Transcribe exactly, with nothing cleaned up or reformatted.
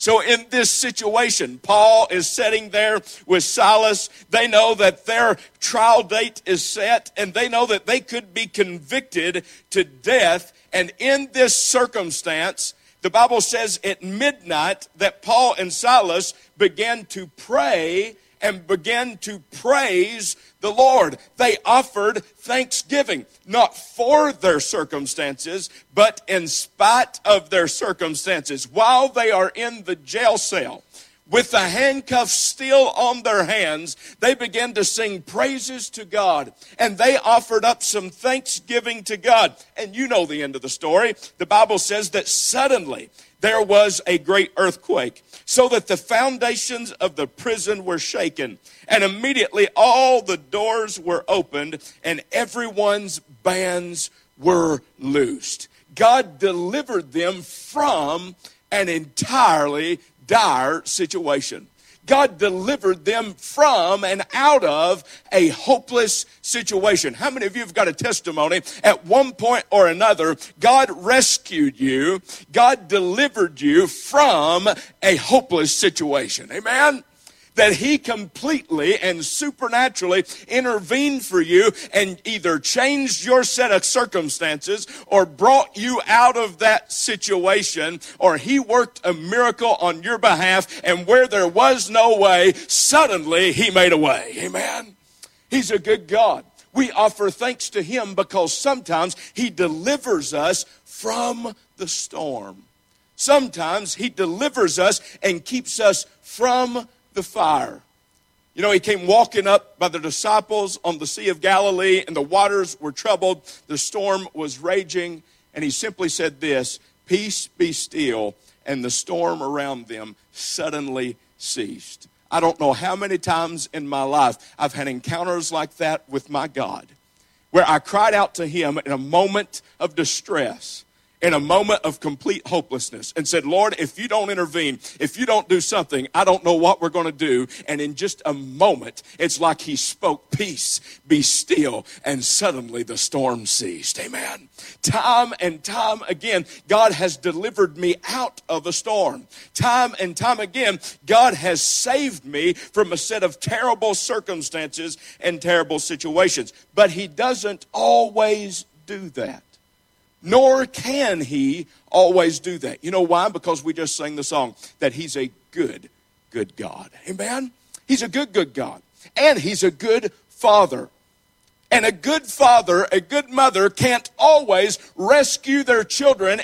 So in this situation, Paul is sitting there with Silas. They know that their trial date is set, and they know that they could be convicted to death. And in this circumstance, the Bible says at midnight that Paul and Silas began to pray and began to praise the Lord. They offered thanksgiving, not for their circumstances, but in spite of their circumstances. While they are in the jail cell, with the handcuffs still on their hands, they began to sing praises to God. And they offered up some thanksgiving to God. And you know the end of the story. The Bible says that suddenly there was a great earthquake, so that the foundations of the prison were shaken. And immediately all the doors were opened, and everyone's bands were loosed. God delivered them from an entirely dire situation. God delivered them from and out of a hopeless situation. How many of you have got a testimony? At one point or another, God rescued you. God delivered you from a hopeless situation. Amen? That he completely and supernaturally intervened for you and either changed your set of circumstances or brought you out of that situation, or he worked a miracle on your behalf, and where there was no way, suddenly he made a way. Amen? He's a good God. We offer thanks to him because sometimes he delivers us from the storm. Sometimes he delivers us and keeps us from the fire. You know, he came walking up by the disciples on the Sea of Galilee, and the waters were troubled. The storm was raging, and he simply said this, "Peace, be still," and the storm around them suddenly ceased. I don't know how many times in my life I've had encounters like that with my God, where I cried out to him in a moment of distress, in a moment of complete hopelessness, and said, "Lord, if you don't intervene, if you don't do something, I don't know what we're going to do." And in just a moment, it's like he spoke, "Peace, be still," and suddenly the storm ceased. Amen. Time and time again, God has delivered me out of a storm. Time and time again, God has saved me from a set of terrible circumstances and terrible situations. But he doesn't always do that. Nor can he always do that. You know why? Because we just sang the song that he's a good, good God. Amen? He's a good, good God. And he's a good father. And a good father, a good mother can't always rescue their children